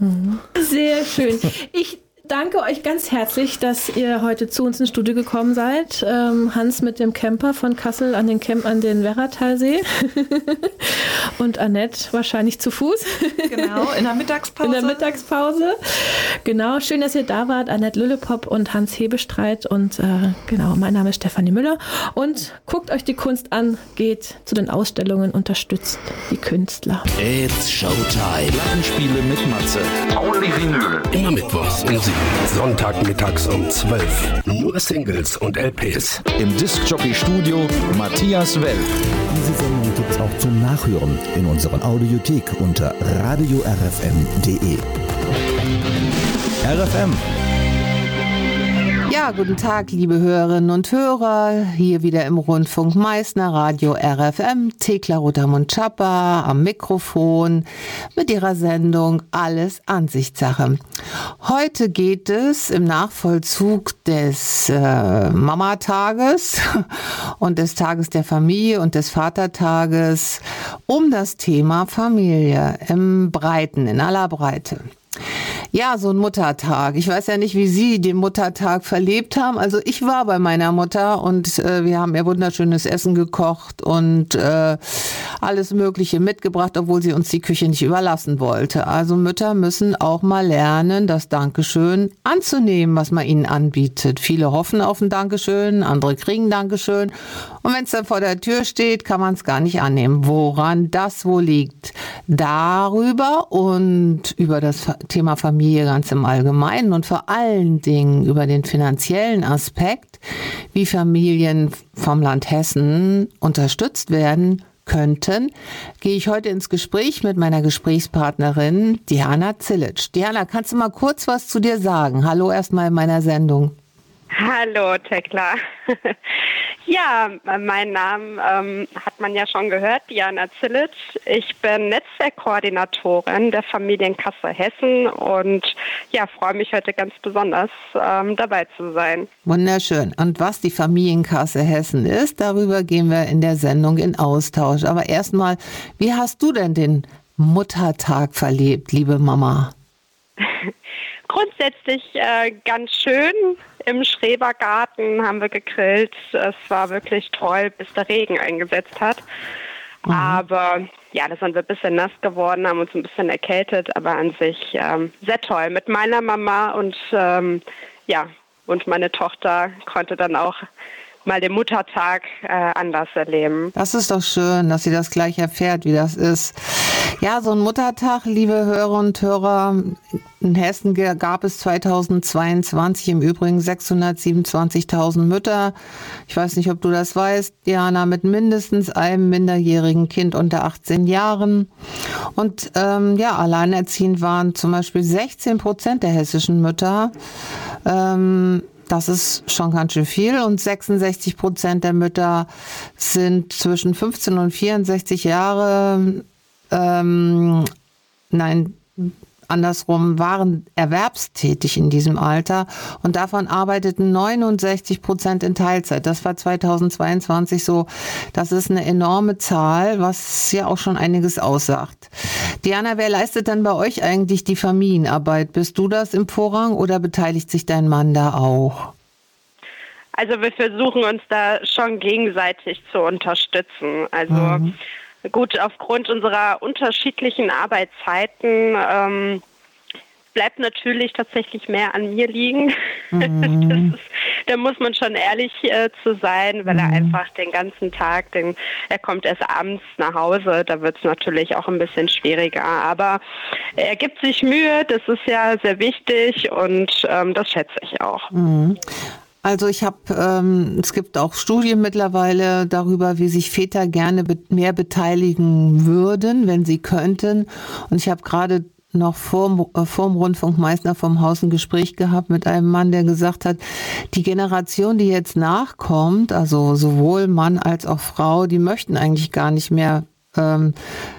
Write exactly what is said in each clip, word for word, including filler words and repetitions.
Sehr schön. Ich danke euch ganz herzlich, dass ihr heute zu uns ins Studio gekommen seid. Ähm, Hans mit dem Camper von Kassel an den Camp an den Werratalsee und Annette wahrscheinlich zu Fuß. Genau, in der Mittagspause. In der Mittagspause. Genau, schön, dass ihr da wart. Annette Lüllepop und Hans Hebestreit. Und äh, genau, mein Name ist Stefanie Müller. Und guckt euch die Kunst an, geht zu den Ausstellungen, unterstützt die Künstler. It's Showtime. Plattenspiele mit Matze. Only Vinyl. Immer mittwochs um sieben. Sonntagmittags um zwölf. Nur Singles und L Ps. Im Discjockey-Studio Matthias Well. Diese Sendung gibt es auch zum Nachhören in unserer Audiothek unter radio r f m punkt d e. R F M. Ja, guten Tag, liebe Hörerinnen und Hörer. Hier wieder im Rundfunk Meißner, Radio R F M, Thekla Rotermund-Schapper am Mikrofon mit ihrer Sendung Alles Ansichtssache. Heute geht es im Nachvollzug des äh, Mamatages und des Tages der Familie und des Vatertages um das Thema Familie im Breiten, in aller Breite. Ja, so ein Muttertag. Ich weiß ja nicht, wie Sie den Muttertag verlebt haben. Also ich war bei meiner Mutter und äh, wir haben ihr wunderschönes Essen gekocht und äh, alles Mögliche mitgebracht, obwohl sie uns die Küche nicht überlassen wollte. Also Mütter müssen auch mal lernen, das Dankeschön anzunehmen, was man ihnen anbietet. Viele hoffen auf ein Dankeschön, andere kriegen Dankeschön. Und wenn es dann vor der Tür steht, kann man es gar nicht annehmen. Woran das wohl liegt? Darüber und über das Thema Familie ganz im Allgemeinen und vor allen Dingen über den finanziellen Aspekt, wie Familien vom Land Hessen unterstützt werden könnten, gehe ich heute ins Gespräch mit meiner Gesprächspartnerin Diana Zilic. Diana, kannst du mal kurz was zu dir sagen? Hallo erstmal in meiner Sendung. Hallo, Thekla. Ja, mein Name ähm, hat man ja schon gehört, Diana Zilic. Ich bin Netzwerkkoordinatorin der Familienkasse Hessen und ja, freue mich heute ganz besonders, ähm, dabei zu sein. Wunderschön. Und was die Familienkasse Hessen ist, darüber gehen wir in der Sendung in Austausch. Aber erstmal, wie hast du denn den Muttertag verlebt, liebe Mama? Grundsätzlich äh, ganz schön. Im Schrebergarten haben wir gegrillt. Es war wirklich toll, bis der Regen eingesetzt hat. Mhm. Aber ja, da sind wir ein bisschen nass geworden, haben uns ein bisschen erkältet, aber an sich ähm, sehr toll. Mit meiner Mama und ähm, ja, und meine Tochter konnte dann auch mal den Muttertag äh, anders erleben. Das ist doch schön, dass sie das gleich erfährt, wie das ist. Ja, so ein Muttertag, liebe Hörer und Hörer, in Hessen gab es zweitausendzweiundzwanzig im Übrigen sechshundertsiebenundzwanzigtausend Mütter. Ich weiß nicht, ob du das weißt, Diana, mit mindestens einem minderjährigen Kind unter achtzehn Jahren. Und ähm, ja, alleinerziehend waren zum Beispiel sechzehn Prozent der hessischen Mütter. Ähm, Das ist schon ganz schön viel und sechsundsechzig Prozent der Mütter sind zwischen fünfzehn und vierundsechzig Jahre, ähm, nein, andersrum, waren erwerbstätig in diesem Alter und davon arbeiteten neunundsechzig Prozent in Teilzeit. Das war zweitausendzweiundzwanzig so. Das ist eine enorme Zahl, was ja auch schon einiges aussagt. Diana, wer leistet denn bei euch eigentlich die Familienarbeit? Bist du das im Vorrang oder beteiligt sich dein Mann da auch? Also wir versuchen uns da schon gegenseitig zu unterstützen. Also mhm. Gut, aufgrund unserer unterschiedlichen Arbeitszeiten ähm, bleibt natürlich tatsächlich mehr an mir liegen. Mhm. Das ist, da muss man schon ehrlich äh, zu sein, weil mhm. er einfach den ganzen Tag, den, er kommt erst abends nach Hause, da wird es natürlich auch ein bisschen schwieriger. Aber er gibt sich Mühe, das ist ja sehr wichtig und ähm, das schätze ich auch. Mhm. Also ich habe, ähm, es gibt auch Studien mittlerweile darüber, wie sich Väter gerne be- mehr beteiligen würden, wenn sie könnten. Und ich habe gerade noch vor, äh, vor dem Rundfunk Meißner vom Haus ein Gespräch gehabt mit einem Mann, der gesagt hat, die Generation, die jetzt nachkommt, also sowohl Mann als auch Frau, die möchten eigentlich gar nicht mehr ähm,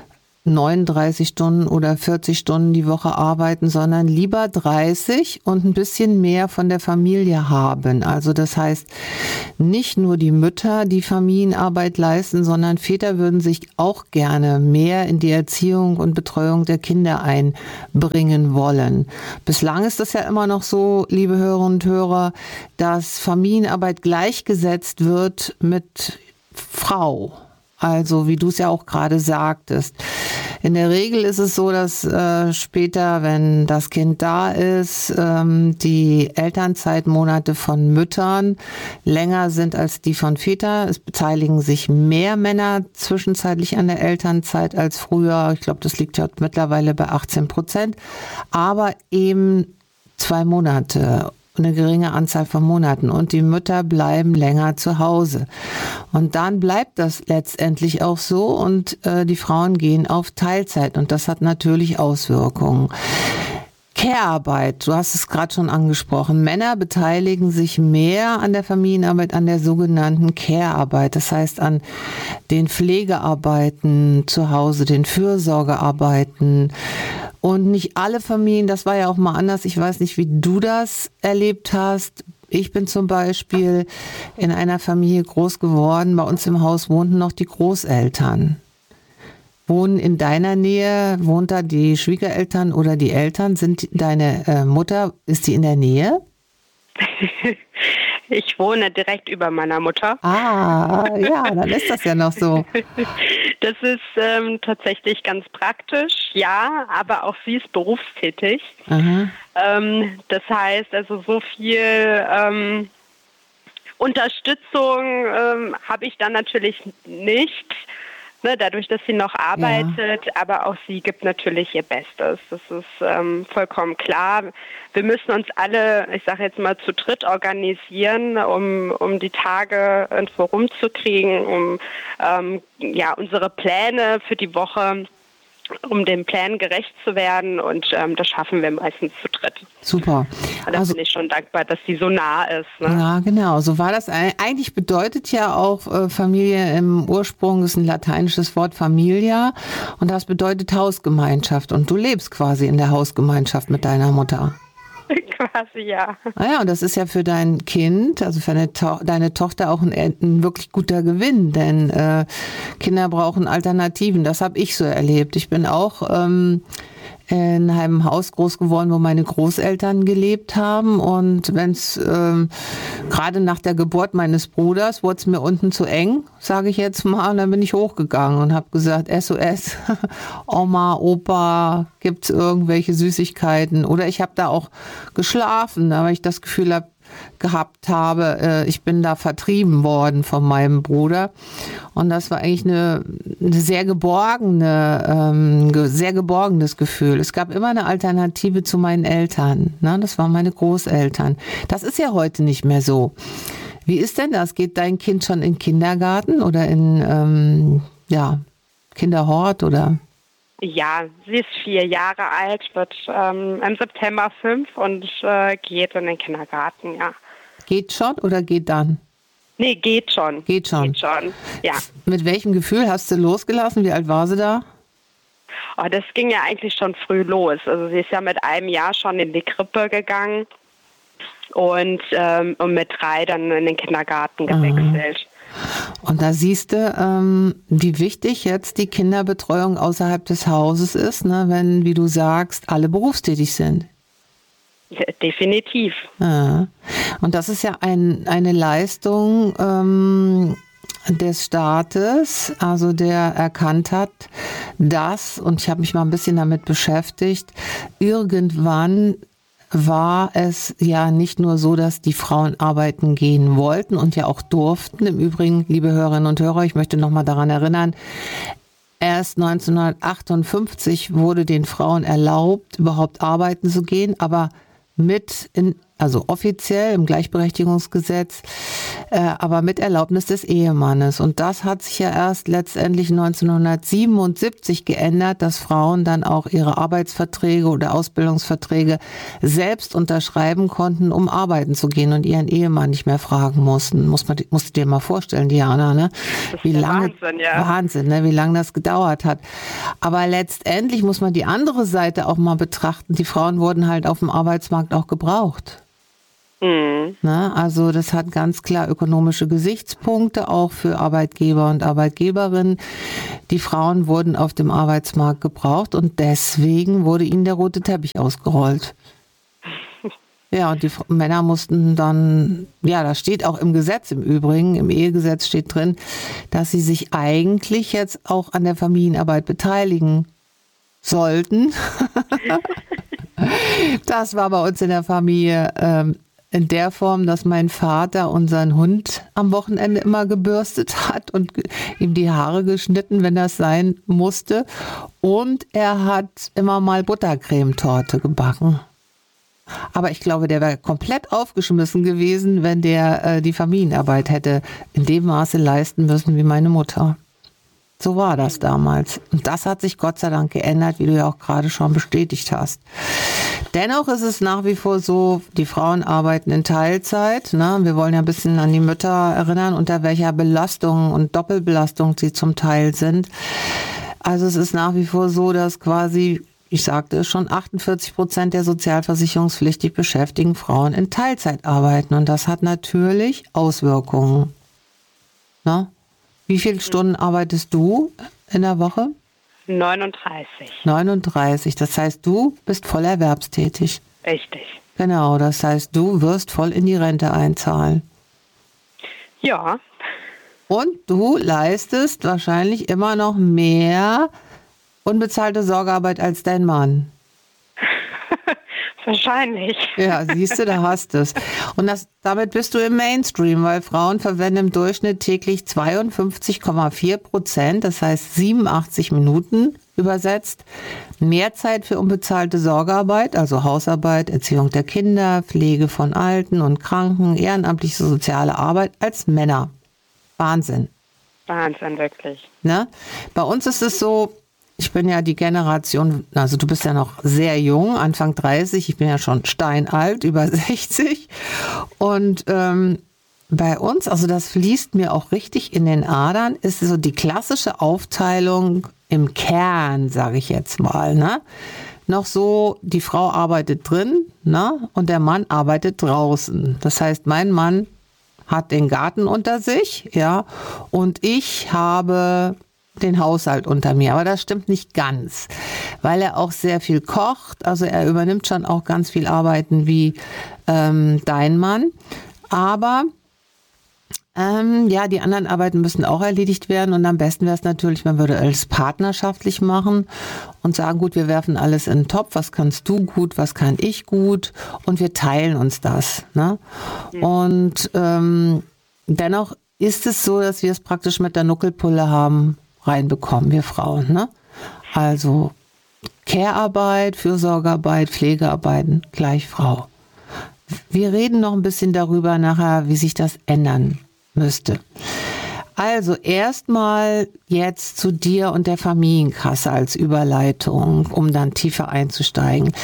neununddreißig Stunden oder vierzig Stunden die Woche arbeiten, sondern lieber dreißig und ein bisschen mehr von der Familie haben. Also das heißt, nicht nur die Mütter die Familienarbeit leisten, sondern Väter würden sich auch gerne mehr in die Erziehung und Betreuung der Kinder einbringen wollen. Bislang ist das ja immer noch so, liebe Hörerinnen und Hörer, dass Familienarbeit gleichgesetzt wird mit Frau. Also wie du es ja auch gerade sagtest. In der Regel ist es so, dass äh, später, wenn das Kind da ist, ähm, die Elternzeitmonate von Müttern länger sind als die von Vätern. Es beteiligen sich mehr Männer zwischenzeitlich an der Elternzeit als früher. Ich glaube, das liegt ja mittlerweile bei achtzehn Prozent. Aber eben zwei Monate. Eine geringe Anzahl von Monaten und die Mütter bleiben länger zu Hause. Und dann bleibt das letztendlich auch so und äh, die Frauen gehen auf Teilzeit und das hat natürlich Auswirkungen. Care-Arbeit, du hast es gerade schon angesprochen. Männer beteiligen sich mehr an der Familienarbeit, an der sogenannten Care-Arbeit. Das heißt an den Pflegearbeiten zu Hause, den Fürsorgearbeiten. Und nicht alle Familien, das war ja auch mal anders. Ich weiß nicht, wie du das erlebt hast. Ich bin zum Beispiel in einer Familie groß geworden. Bei uns im Haus wohnten noch die Großeltern. Wohnen in deiner Nähe, wohnt da die Schwiegereltern oder die Eltern? Sind deine äh, Mutter, ist die in der Nähe? Ich wohne direkt über meiner Mutter. Ah, ja, dann ist das ja noch so. Das ist ähm, tatsächlich ganz praktisch, ja, aber auch sie ist berufstätig. Ähm, das heißt, also so viel ähm, Unterstützung ähm, habe ich dann natürlich nicht. Ne, dadurch, dass sie noch arbeitet, ja. Aber auch sie gibt natürlich ihr Bestes. Das ist ähm, vollkommen klar. Wir müssen uns alle, ich sage jetzt mal, zu dritt organisieren, um, um die Tage irgendwo rumzukriegen, um ähm, ja, unsere Pläne für die Woche, um den Plänen gerecht zu werden und ähm, das schaffen wir meistens zu dritt. Super. Und da also, bin ich schon dankbar, dass die so nah ist. Ne? Ja, genau. So war das. Eigentlich bedeutet ja auch äh, Familie im Ursprung, ist ein lateinisches Wort, Familia, und das bedeutet Hausgemeinschaft und du lebst quasi in der Hausgemeinschaft mit deiner Mutter. Quasi, ja. Naja, und das ist ja für dein Kind, also für deine, to- deine Tochter auch ein, ein wirklich guter Gewinn, denn äh, Kinder brauchen Alternativen. Das habe ich so erlebt. Ich bin auch ähm, in einem Haus groß geworden, wo meine Großeltern gelebt haben. Und wenn es ähm, gerade nach der Geburt meines Bruders wurde es mir unten zu eng, sage ich jetzt mal. Und dann bin ich hochgegangen und habe gesagt, S O S, Oma, Opa, gibt's irgendwelche Süßigkeiten? Oder ich habe da auch geschlafen, weil ich das Gefühl habe, gehabt habe, äh, ich bin da vertrieben worden von meinem Bruder. Und das war eigentlich eine, eine sehr geborgene, ähm, ge- sehr geborgenes Gefühl. Es gab immer eine Alternative zu meinen Eltern. Ne? Das waren meine Großeltern. Das ist ja heute nicht mehr so. Wie ist denn das? Geht dein Kind schon in den Kindergarten oder in ähm, ja, Kinderhort oder? Ja, sie ist vier Jahre alt, wird ähm, im September fünf und äh, geht in den Kindergarten, ja. Geht schon oder geht dann? Nee, geht schon. Geht schon. Geht schon, ja. Mit welchem Gefühl hast du losgelassen? Wie alt war sie da? Oh, das ging ja eigentlich schon früh los. Also sie ist ja mit einem Jahr schon in die Krippe gegangen und, ähm, und mit drei dann in den Kindergarten gewechselt. Und da siehst du, ähm, wie wichtig jetzt die Kinderbetreuung außerhalb des Hauses ist, ne, wenn, wie du sagst, alle berufstätig sind. Definitiv. Ja. Und das ist ja ein, eine Leistung ähm, des Staates, also der erkannt hat, dass, und ich habe mich mal ein bisschen damit beschäftigt, irgendwann war es ja nicht nur so, dass die Frauen arbeiten gehen wollten und ja auch durften. Im Übrigen, liebe Hörerinnen und Hörer, ich möchte noch mal daran erinnern, erst neunzehnhundertachtundfünfzig wurde den Frauen erlaubt, überhaupt arbeiten zu gehen, aber mit in also offiziell im Gleichberechtigungsgesetz, äh, aber mit Erlaubnis des Ehemannes. Und das hat sich ja erst letztendlich neunzehnhundertsiebenundsiebzig geändert, dass Frauen dann auch ihre Arbeitsverträge oder Ausbildungsverträge selbst unterschreiben konnten, um arbeiten zu gehen und ihren Ehemann nicht mehr fragen mussten. Muss man, musst du dir mal vorstellen, Diana, ne? Wie lange, Wahnsinn, ja. Wahnsinn, ne? Wie lange das gedauert hat. Aber letztendlich muss man die andere Seite auch mal betrachten. Die Frauen wurden halt auf dem Arbeitsmarkt auch gebraucht. Mhm. Na, also das hat ganz klar ökonomische Gesichtspunkte auch für Arbeitgeber und Arbeitgeberinnen. Die Frauen wurden auf dem Arbeitsmarkt gebraucht und deswegen wurde ihnen der rote Teppich ausgerollt. Ja, und die Männer mussten dann, ja, das steht auch im Gesetz im Übrigen, im Ehegesetz steht drin, dass sie sich eigentlich jetzt auch an der Familienarbeit beteiligen sollten. Das war bei uns in der Familie ähm, in der Form, dass mein Vater unseren Hund am Wochenende immer gebürstet hat und ihm die Haare geschnitten, wenn das sein musste. Und er hat immer mal Buttercremetorte gebacken. Aber ich glaube, der wäre komplett aufgeschmissen gewesen, wenn der äh, die Familienarbeit hätte in dem Maße leisten müssen wie meine Mutter. So war das damals. Und das hat sich Gott sei Dank geändert, wie du ja auch gerade schon bestätigt hast. Dennoch ist es nach wie vor so, die Frauen arbeiten in Teilzeit. Ne? Wir wollen ja ein bisschen an die Mütter erinnern, unter welcher Belastung und Doppelbelastung sie zum Teil sind. Also es ist nach wie vor so, dass quasi, ich sagte es schon, achtundvierzig Prozent der sozialversicherungspflichtig beschäftigten Frauen in Teilzeit arbeiten. Und das hat natürlich Auswirkungen. Na? Wie viele Stunden arbeitest du in der Woche? neununddreißig. neununddreißig. Das heißt, du bist voll erwerbstätig. Richtig. Genau, das heißt, du wirst voll in die Rente einzahlen. Ja. Und du leistest wahrscheinlich immer noch mehr unbezahlte Sorgearbeit als dein Mann. Wahrscheinlich. Ja, siehst du, da hast du es. Und das, damit bist du im Mainstream, weil Frauen verwenden im Durchschnitt täglich zweiundfünfzig Komma vier Prozent, das heißt siebenundachtzig Minuten übersetzt, mehr Zeit für unbezahlte Sorgearbeit, also Hausarbeit, Erziehung der Kinder, Pflege von Alten und Kranken, ehrenamtliche soziale Arbeit als Männer. Wahnsinn. Wahnsinn, wirklich. Ne? Bei uns ist es so, ich bin ja die Generation, also du bist ja noch sehr jung, Anfang dreißig, ich bin ja schon steinalt, über sechzig. Und ähm, bei uns, also das fließt mir auch richtig in den Adern, ist so die klassische Aufteilung im Kern, sage ich jetzt mal, ne? Noch so, die Frau arbeitet drin, ne? Und der Mann arbeitet draußen. Das heißt, mein Mann hat den Garten unter sich, ja, und ich habe den Haushalt unter mir. Aber das stimmt nicht ganz, weil er auch sehr viel kocht. Also er übernimmt schon auch ganz viel Arbeiten wie ähm, dein Mann. Aber ähm, ja, die anderen Arbeiten müssen auch erledigt werden. Und am besten wäre es natürlich, man würde alles partnerschaftlich machen und sagen, gut, wir werfen alles in den Topf. Was kannst du gut, was kann ich gut? Und wir teilen uns das. Ne? Mhm. Und ähm, dennoch ist es so, dass wir es praktisch mit der Nuckelpulle haben reinbekommen, wir Frauen. Ne? Also Care-Arbeit, Fürsorgearbeit, Pflegearbeiten, gleich Frau. Wir reden noch ein bisschen darüber nachher, wie sich das ändern müsste. Also erstmal jetzt zu dir und der Familienkasse als Überleitung, um dann tiefer einzusteigen.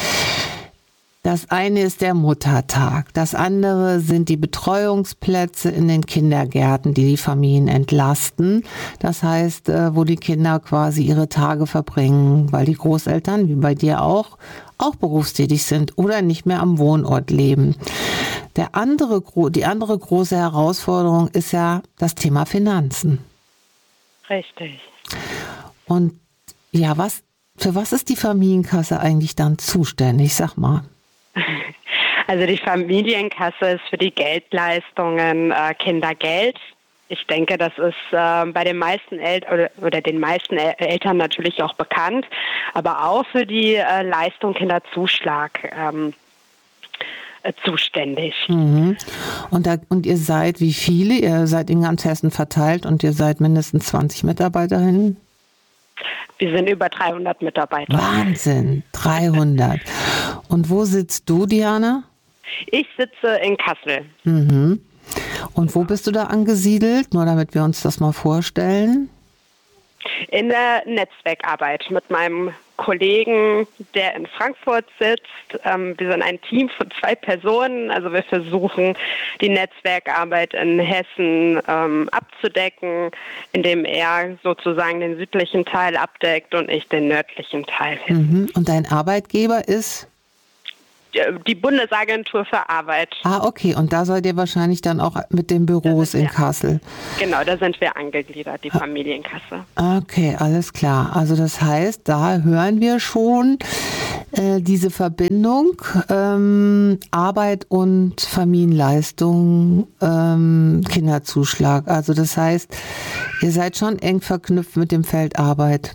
Das eine ist der Muttertag, das andere sind die Betreuungsplätze in den Kindergärten, die die Familien entlasten. Das heißt, wo die Kinder quasi ihre Tage verbringen, weil die Großeltern, wie bei dir auch, auch berufstätig sind oder nicht mehr am Wohnort leben. Der andere, die andere große Herausforderung ist ja das Thema Finanzen. Richtig. Und ja, was, für was ist die Familienkasse eigentlich dann zuständig? Sag mal. Also die Familienkasse ist für die Geldleistungen äh, Kindergeld. Ich denke, das ist äh, bei den meisten Eltern oder, oder den meisten El- Eltern natürlich auch bekannt, aber auch für die äh, Leistung Kinderzuschlag ähm, äh, zuständig. Mhm. Und, da, und ihr seid wie viele? Ihr seid in ganz Hessen verteilt und ihr seid mindestens zwanzig Mitarbeiterinnen? Wir sind über dreihundert Mitarbeiter. Wahnsinn, dreihundert. Und wo sitzt du, Diana? Ich sitze in Kassel. Mhm. Und wo bist du da angesiedelt? Nur damit wir uns das mal vorstellen. In der Netzwerkarbeit mit meinem Kollegen, der in Frankfurt sitzt. Ähm, wir sind ein Team von zwei Personen. Also wir versuchen, die Netzwerkarbeit in Hessen ähm, abzudecken, indem er sozusagen den südlichen Teil abdeckt und ich den nördlichen Teil. Mhm. Und dein Arbeitgeber ist? Die Bundesagentur für Arbeit. Ah, okay. Und da seid ihr wahrscheinlich dann auch mit den Büros in Kassel. Genau, da sind wir angegliedert, die Familienkasse. Okay, alles klar. Also das heißt, da hören wir schon äh, diese Verbindung ähm, Arbeit und Familienleistung, ähm, Kinderzuschlag. Also das heißt, ihr seid schon eng verknüpft mit dem Feld Arbeit.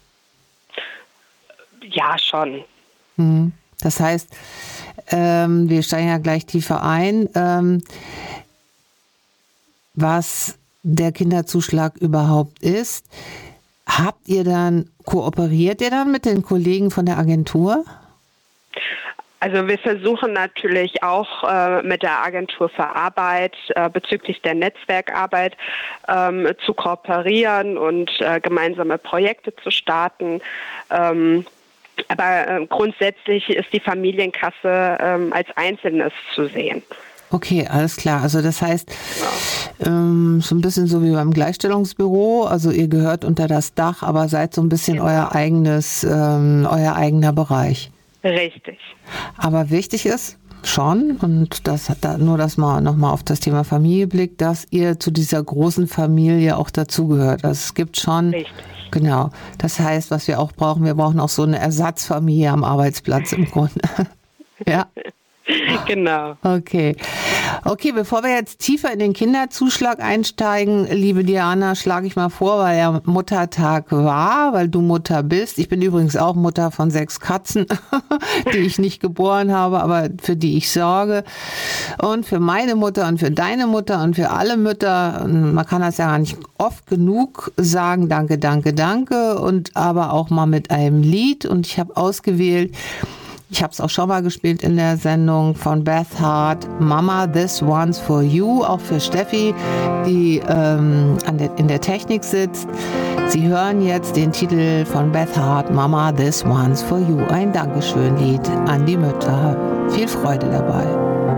Ja, schon. Hm. Das heißt, ähm, wir steigen ja gleich tiefer ein, ähm, was der Kinderzuschlag überhaupt ist. Habt ihr dann, kooperiert ihr dann mit den Kollegen von der Agentur? Also wir versuchen natürlich auch äh, mit der Agentur für Arbeit äh, bezüglich der Netzwerkarbeit ähm, zu kooperieren und äh, gemeinsame Projekte zu starten. Ähm, Aber äh, grundsätzlich ist die Familienkasse ähm, als Einzelnes zu sehen. Okay, alles klar. Also das heißt, ähm, so ein bisschen so wie beim Gleichstellungsbüro. Also ihr gehört unter das Dach, aber seid so ein bisschen genau. euer eigenes, ähm, euer eigener Bereich. Richtig. Aber wichtig ist schon, und das hat da nur, dass man nochmal auf das Thema Familie blickt, dass ihr zu dieser großen Familie auch dazugehört. Also es gibt schon... Richtig. Genau. Das heißt, was wir auch brauchen, wir brauchen auch so eine Ersatzfamilie am Arbeitsplatz im Grunde. Ja. Genau. Okay. Okay, bevor wir jetzt tiefer in den Kinderzuschlag einsteigen, liebe Diana, schlage ich mal vor, weil ja Muttertag war, weil du Mutter bist. Ich bin übrigens auch Mutter von sechs Katzen, die ich nicht geboren habe, aber für die ich sorge. Und für meine Mutter und für deine Mutter und für alle Mütter, man kann das ja gar nicht oft genug sagen, danke, danke, danke, und aber auch mal mit einem Lied. Und ich habe ausgewählt, ich habe es auch schon mal gespielt in der Sendung von Beth Hart, Mama, This One's for You, auch für Steffi, die ähm, an der, in der Technik sitzt. Sie hören jetzt den Titel von Beth Hart, Mama, This One's for You. Ein Dankeschön-Lied an die Mütter. Viel Freude dabei.